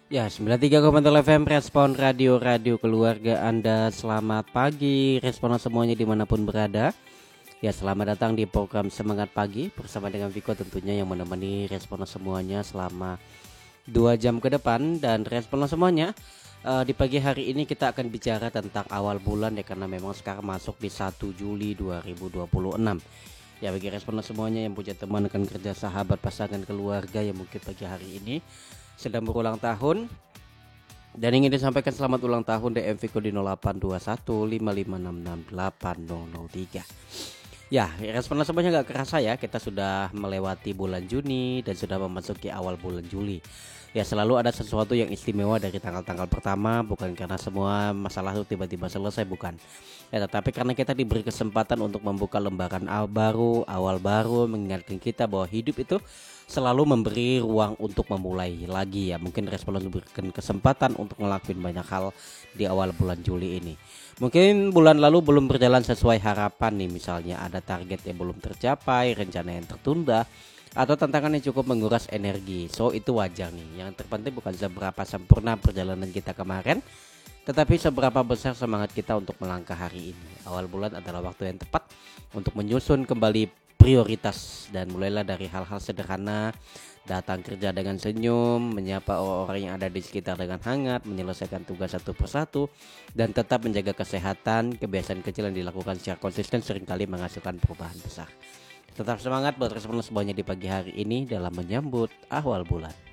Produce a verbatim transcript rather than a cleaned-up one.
Ya, sembilan puluh tiga koma tujuh F M Respon Radio Radio Keluarga Anda. Selamat pagi Responan semuanya dimanapun berada. Ya, selamat datang di program Semangat Pagi bersama dengan Viko tentunya yang menemani Responan semuanya selama dua jam ke depan. Dan Responan semuanya, uh, di pagi hari ini kita akan bicara tentang awal bulan ya, karena memang sekarang masuk di satu Juli dua ribu dua puluh enam. Ya, bagi Responan semuanya yang punya teman, rekan kerja, sahabat, pasangan, keluarga yang mungkin pagi hari ini sedang berulang tahun dan ingin disampaikan selamat ulang tahun D M Viko di nol delapan dua satu lima lima enam enam delapan nol nol tiga. Ya, respon semuanya gak kerasa ya, kita sudah melewati bulan Juni dan sudah memasuki awal bulan Juli. Ya, selalu ada sesuatu yang istimewa dari tanggal-tanggal pertama, bukan karena semua masalah itu tiba-tiba selesai, bukan. Ya, tetapi karena kita diberi kesempatan untuk membuka lembaran awal baru, awal baru, mengingatkan kita bahwa hidup itu selalu memberi ruang untuk memulai lagi ya. Mungkin respon memberikan kesempatan untuk ngelakuin banyak hal di awal bulan Juli ini. Mungkin bulan lalu belum berjalan sesuai harapan nih, misalnya ada target yang belum tercapai, rencana yang tertunda, atau tantangan yang cukup menguras energi. So itu wajar nih. Yang terpenting bukan seberapa sempurna perjalanan kita kemarin, tetapi seberapa besar semangat kita untuk melangkah hari ini. Awal bulan adalah waktu yang tepat untuk menyusun kembali prioritas dan mulailah dari hal-hal sederhana. Datang kerja dengan senyum, menyapa orang-orang yang ada di sekitar dengan hangat, menyelesaikan tugas satu persatu, dan tetap menjaga kesehatan. Kebiasaan kecil yang dilakukan secara konsisten seringkali menghasilkan perubahan besar. Tetap semangat buat respon semuanya di pagi hari ini dalam menyambut awal bulan.